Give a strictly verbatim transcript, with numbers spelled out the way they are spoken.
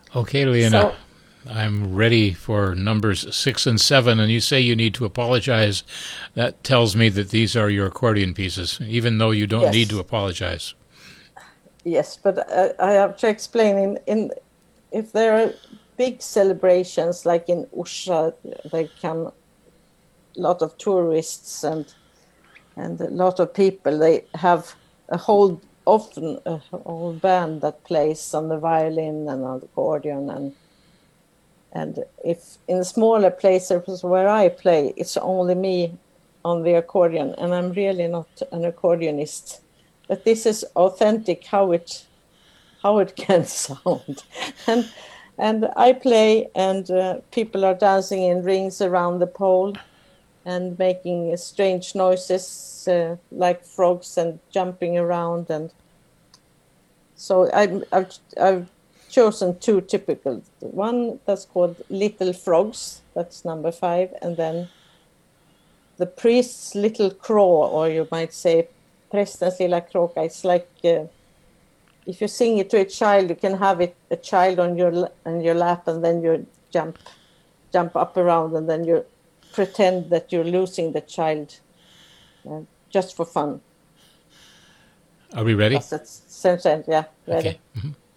Okay, Lena, So I'm ready for numbers six and seven, and you say you need to apologize. That tells me that these are your accordion pieces, even though you don't need to yes, apologize. yes, but I, I have to explain in, in if there are big celebrations like in Orsa, they come a lot of tourists and and a lot of people. They have a whole often a whole band that plays on the violin and on the accordion and and if in smaller places where I play, it's only me on the accordion, and I'm really not an accordionist. But this is authentic how it how it can sound, and and I play, and uh, people are dancing in rings around the pole and making strange noises uh, like frogs and jumping around, and so I'm, I've I've chosen two typical. One that's called Little Frogs, that's number five, and then the priest's little crow, or you might say Prästens lilla kråka. It's like uh, if you sing it to a child, you can have it a child on your on your lap, and then you jump jump up around, and then you pretend that you're losing the child uh, just for fun. Are we ready? Does that sense? Yeah, Okay. ready.